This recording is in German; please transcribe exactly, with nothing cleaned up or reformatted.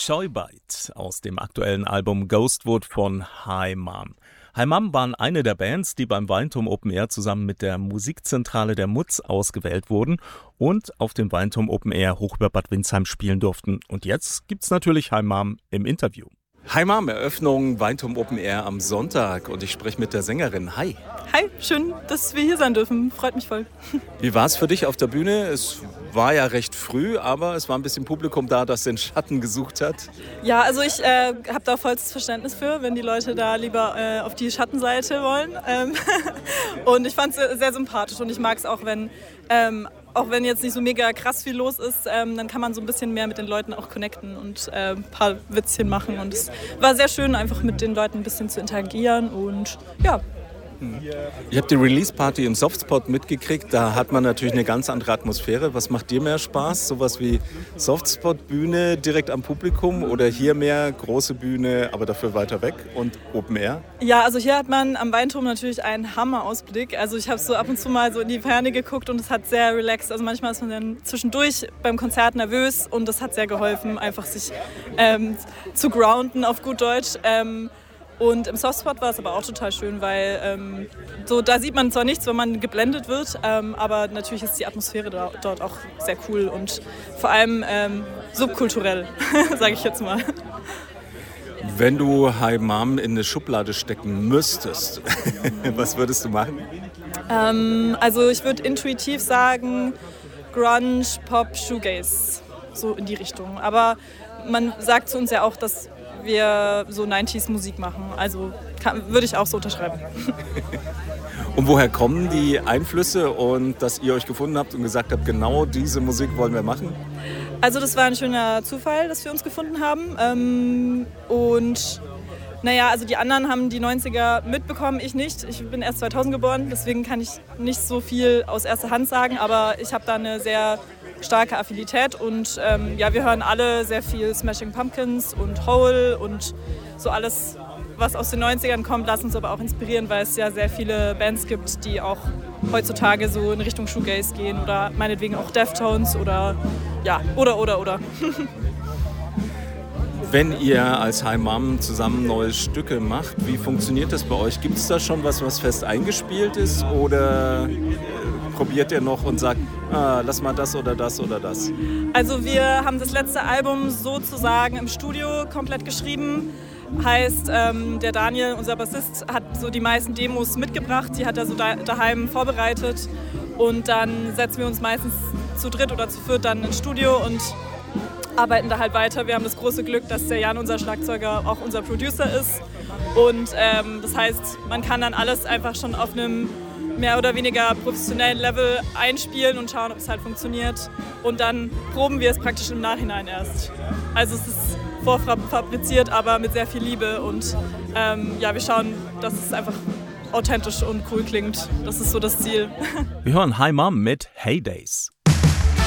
Scheubeit aus dem aktuellen Album Ghostwood von Hi Mom. Hi Mom waren eine der Bands, die beim Weinturm Open Air zusammen mit der Musikzentrale der M U Z ausgewählt wurden und auf dem Weinturm Open Air hoch über Bad Windsheim spielen durften. Und jetzt gibt's natürlich Hi Mom im Interview. Hi Mom, Eröffnung Weinturm Open Air am Sonntag und ich spreche mit der Sängerin. Hi. Hi, schön, dass wir hier sein dürfen. Freut mich voll. Wie war es für dich auf der Bühne? Es war ja recht früh, aber es war ein bisschen Publikum da, das den Schatten gesucht hat. Ja, also ich äh, habe da vollstes Verständnis für, wenn die Leute da lieber äh, auf die Schattenseite wollen. Ähm und ich fand es sehr sympathisch und ich mag es auch, wenn... Ähm, Auch wenn jetzt nicht so mega krass viel los ist, ähm, dann kann man so ein bisschen mehr mit den Leuten auch connecten und äh, ein paar Witzchen machen. Und es war sehr schön, einfach mit den Leuten ein bisschen zu interagieren und ja. Ich habe die Release-Party im Softspot mitgekriegt. Da hat man natürlich eine ganz andere Atmosphäre. Was macht dir mehr Spaß? Sowas wie Softspot-Bühne direkt am Publikum oder hier mehr große Bühne, aber dafür weiter weg und Open Air? Ja, also hier hat man am Weinturm natürlich einen Hammer-Ausblick. Also ich habe so ab und zu mal so in die Ferne geguckt und es hat sehr relaxed. Also manchmal ist man dann zwischendurch beim Konzert nervös und das hat sehr geholfen, einfach sich ähm, zu grounden auf gut Deutsch. Ähm, Und im Softspot war es aber auch total schön, weil ähm, so, da sieht man zwar nichts, wenn man geblendet wird, ähm, aber natürlich ist die Atmosphäre da, dort auch sehr cool und vor allem ähm, subkulturell, sage ich jetzt mal. Wenn du Hi Mom in eine Schublade stecken müsstest, was würdest du machen? Ähm, also ich würde intuitiv sagen Grunge, Pop, Shoegaze, so in die Richtung. Aber man sagt zu uns ja auch, dass wir so neunziger-Musik machen. Also kann, würde ich auch so unterschreiben. Und woher kommen die Einflüsse und dass ihr euch gefunden habt und gesagt habt, genau diese Musik wollen wir machen? Also das war ein schöner Zufall, dass wir uns gefunden haben. Ähm, und naja, also die anderen haben die neunziger mitbekommen, ich nicht. Ich bin erst zweitausend geboren, deswegen kann ich nicht so viel aus erster Hand sagen, aber ich habe da eine sehr starke Affinität und ähm, ja, wir hören alle sehr viel Smashing Pumpkins und Hole und so alles, was aus den neunzigern kommt, lassen uns aber auch inspirieren, weil es ja sehr viele Bands gibt, die auch heutzutage so in Richtung Shoegaze gehen oder meinetwegen auch Deftones oder ja, oder, oder, oder. Wenn ihr als Hi Mom zusammen neue Stücke macht, wie funktioniert das bei euch? Gibt es da schon was, was fest eingespielt ist oder äh, probiert ihr noch und sagt, ah, lass mal das oder das oder das? Also wir haben das letzte Album sozusagen im Studio komplett geschrieben. Heißt, ähm, der Daniel, unser Bassist, hat so die meisten Demos mitgebracht. Die hat er so da, daheim vorbereitet. Und dann setzen wir uns meistens zu dritt oder zu viert dann ins Studio und arbeiten da halt weiter. Wir haben das große Glück, dass der Jan, unser Schlagzeuger, auch unser Producer ist. Und ähm, das heißt, man kann dann alles einfach schon auf einem mehr oder weniger professionellen Level einspielen und schauen, ob es halt funktioniert. Und dann proben wir es praktisch im Nachhinein erst. Also es ist vorfabriziert, aber mit sehr viel Liebe. Und ähm, ja, wir schauen, dass es einfach authentisch und cool klingt. Das ist so das Ziel. Wir hören Hi Mom mit Heydays.